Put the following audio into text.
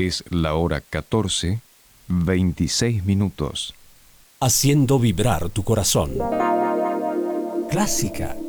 Es la hora 14:26. Haciendo vibrar tu corazón. Clásica